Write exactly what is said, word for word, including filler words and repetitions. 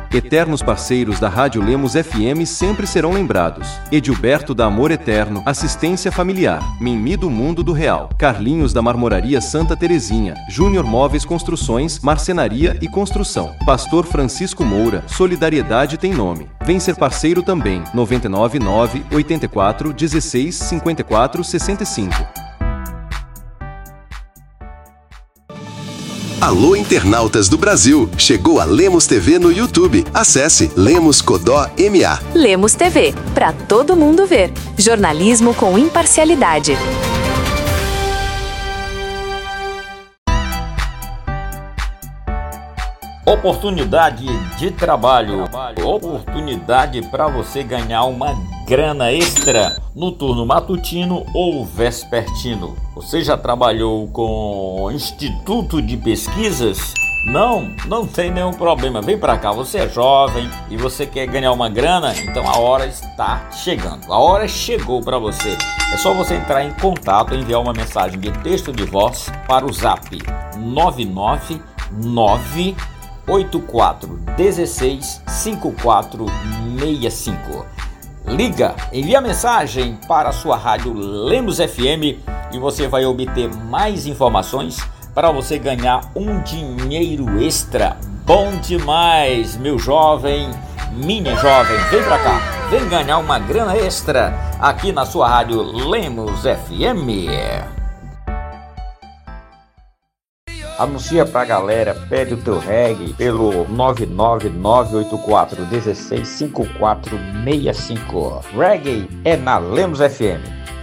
Eternos parceiros da Rádio Lemos F M sempre serão lembrados. Edilberto da Amor Eterno, Assistência Familiar, Mimi do Mundo do Real, Carlinhos da Marmoraria Santa Terezinha, Júnior Móveis Construções, Marcenaria e Construção, Pastor Francisco Moura, Solidariedade tem nome. Vem ser parceiro também, nove nove nove, oito quatro, um seis, cinco quatro, seis cinco. Alô, internautas do Brasil! Chegou a Lemos T V no YouTube. Acesse Lemos Codó M A. Lemos T V, para todo mundo ver. Jornalismo com imparcialidade. Oportunidade de trabalho, oportunidade para você ganhar uma grana extra no turno matutino ou vespertino. Você já trabalhou com Instituto de Pesquisas? Não, não tem nenhum problema. Vem para cá, você é jovem e você quer ganhar uma grana? Então a hora está chegando. A hora chegou para você. É só você entrar em contato, enviar uma mensagem de texto de voz para o Zap nove nove nove oito quatro um seis, cinco quatro seis cinco. Liga, envia mensagem para a sua rádio Lemos F M e você vai obter mais informações para você ganhar um dinheiro extra. Bom demais, meu jovem, minha jovem, vem pra cá, vem ganhar uma grana extra aqui na sua rádio Lemos F M. Anuncia pra galera, pede o teu reggae pelo nove nove nove oito quatro um seis, cinco quatro seis cinco. Reggae é na Lemos F M.